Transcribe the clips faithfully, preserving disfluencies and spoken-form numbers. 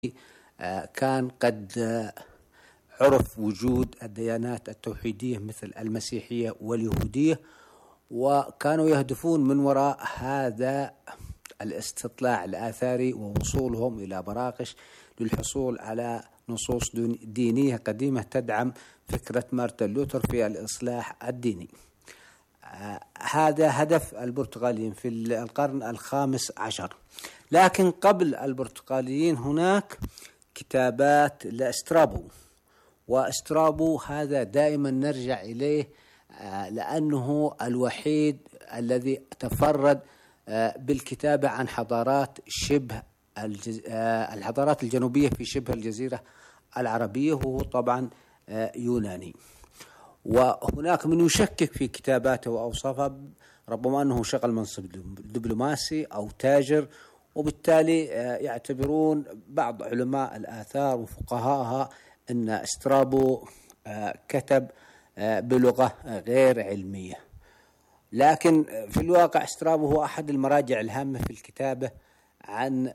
كان قد عرف وجود الديانات التوحيدية مثل المسيحية واليهودية، وكانوا يهدفون من وراء هذا الاستطلاع الآثاري ووصولهم إلى براقش للحصول على نصوص دينية قديمة تدعم فكرة مارتن لوثر في الإصلاح الديني. هذا هدف البرتغاليين في القرن الخامس عشر. لكن قبل البرتغاليين هناك كتابات لأسترابو، وأسترابو هذا دائما نرجع إليه لأنه الوحيد الذي تفرد بالكتابة عن حضارات شبه الجز... الحضارات الجنوبية في شبه الجزيرة العربية، وهو طبعا يوناني. وهناك من يشكك في كتاباته وأوصافه، ربما أنه شغل منصب دبلوماسي أو تاجر، وبالتالي يعتبرون بعض علماء الآثار وفقهاءها أن أسترابو كتب بلغة غير علمية. لكن في الواقع أسترابو هو أحد المراجع الهامة في الكتابة عن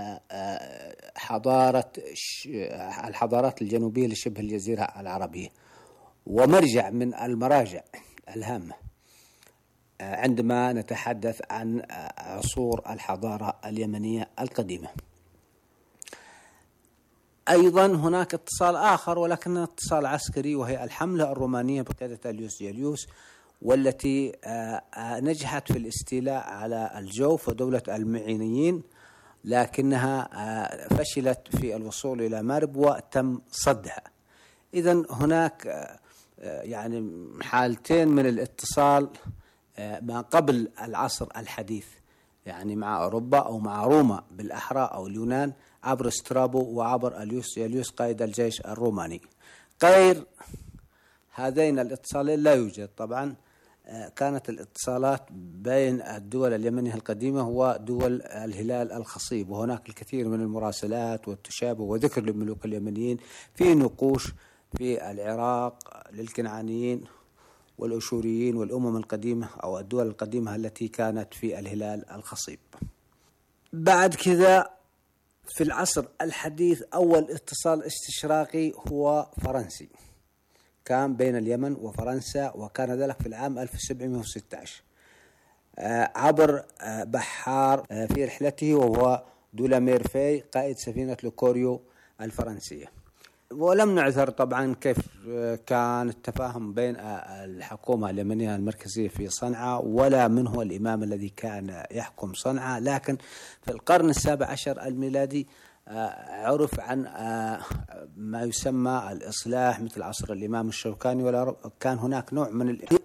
حضارة الحضارات الجنوبية لشبه الجزيرة العربية، ومرجع من المراجع الهامة عندما نتحدث عن عصور الحضارة اليمنية القديمة. أيضا هناك اتصال آخر، ولكن اتصال عسكري، وهي الحملة الرومانية بقيادة أليوس جاليوس، والتي نجحت في الاستيلاء على الجوف ودولة المعينيين، لكنها فشلت في الوصول إلى مارب وتم صدها. إذن هناك يعني حالتين من الاتصال ما قبل العصر الحديث، يعني مع أوروبا أو مع روما بالأحرى أو اليونان، عبر استرابو وعبر أليوس جاليوس قائد الجيش الروماني. غير هذين الاتصالين لا يوجد. طبعا كانت الاتصالات بين الدول اليمنية القديمة ودول الهلال الخصيب، وهناك الكثير من المراسلات والتشابه وذكر للملوك اليمنيين في نقوش في العراق للكنعانيين والأشوريين والأمم القديمة أو الدول القديمة التي كانت في الهلال الخصيب. بعد كذا في العصر الحديث أول اتصال استشراقي هو فرنسي، كان بين اليمن وفرنسا، وكان ذلك في العام ألف وسبعمائة وستة عشر عبر بحار في رحلته، وهو دولاميرفي قائد سفينة لوكوريو الفرنسية. ولم نعثر طبعا كيف كان التفاهم بين الحكومة اليمنية المركزية في صنعاء ولا من هو الإمام الذي كان يحكم صنعاء. لكن في القرن السابع عشر الميلادي عرف عن ما يسمى الإصلاح مثل عصر الإمام الشوكاني، ولا كان هناك نوع من